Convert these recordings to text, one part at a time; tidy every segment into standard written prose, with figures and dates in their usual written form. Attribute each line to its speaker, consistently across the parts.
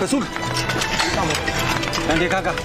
Speaker 1: 快松开！上来，让爹看看。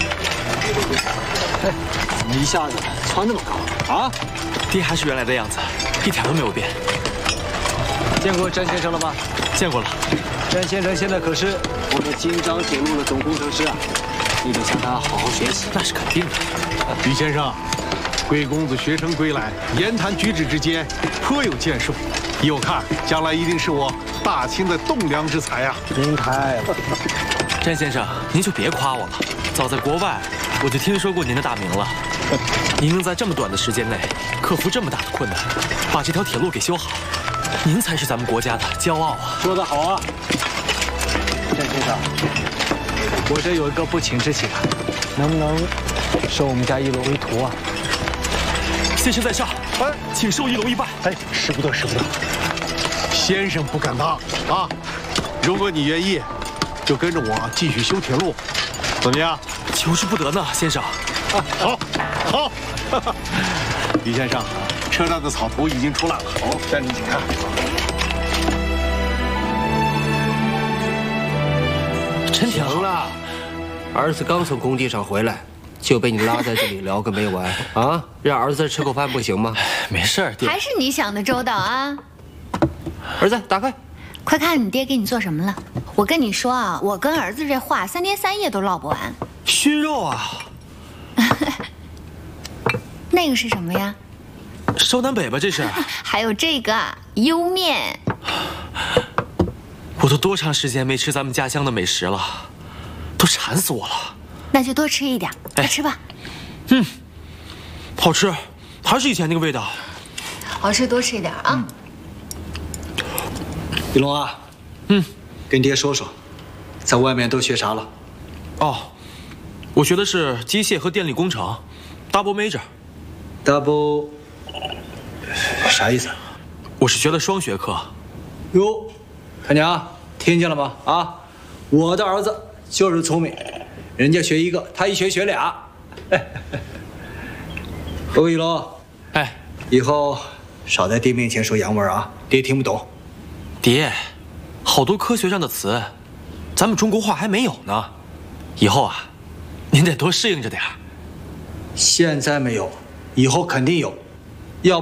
Speaker 1: 哎，怎么一下子蹿那么高啊？
Speaker 2: 爹还是原来的样子，一点都没有变。
Speaker 1: 见过詹先生了吗？
Speaker 2: 见过了。
Speaker 1: 詹先生现在可是我们京张铁路的总工程师啊，你得向他好好学习。
Speaker 2: 那是肯定的。
Speaker 3: 于先生，贵公子学成归来，言谈举止之间颇有建树，依我看，将来一定是我大清的栋梁之才啊！
Speaker 1: 您太了。
Speaker 2: 詹先生，您就别夸我了。早在国外，我就听说过您的大名了。您能在这么短的时间内克服这么大的困难，把这条铁路给修好，您才是咱们国家的骄傲啊！
Speaker 1: 说得好啊，詹先生，我这有一个不请之请啊，能不能收我们家一楼为徒啊？
Speaker 2: 先生在上，请受一楼一拜。
Speaker 3: 哎，使不得，使不得，先生不敢当啊！如果你愿意，就跟着我继续修铁路，怎么样？
Speaker 2: 求之不得呢，先生。
Speaker 3: 好，好。李先生，车站的草图已经出来了，好，带你请看。
Speaker 2: 真挺好。
Speaker 4: 行了，儿子刚从工地上回来，就被你拉在这里聊个没完啊！让儿子吃口饭不行吗？
Speaker 2: 没事儿，爹。
Speaker 5: 还是你想的周到啊！
Speaker 4: 儿子，打开。
Speaker 5: 快看你爹给你做什么了！我跟你说啊，我跟儿子这话3天3夜都唠不完。
Speaker 2: 熏肉啊！
Speaker 5: 那个是什么呀？
Speaker 2: 烧南北吧，这是。
Speaker 5: 还有这个莜面。
Speaker 2: 我都多长时间没吃咱们家乡的美食了，都馋死我了。
Speaker 5: 那就多吃一点，快吃吧。
Speaker 2: 好吃，还是以前那个味道。
Speaker 5: 好吃，多吃一点啊。
Speaker 1: 李龙啊，跟爹说说，在外面都学啥了？
Speaker 2: 哦，我学的是机械和电力工程 ，double major。double
Speaker 1: 啥意思？
Speaker 2: 我是学的双学科。
Speaker 1: 哟，他娘听见了吗？啊，我的儿子就是聪明，人家学一个，他一学俩。不过一龙，以后少在爹面前说洋文啊，爹听不懂。
Speaker 2: 爹，好多科学上的词，咱们中国话还没有呢。以后啊，您得多适应着点儿。
Speaker 1: 现在没有，以后肯定有。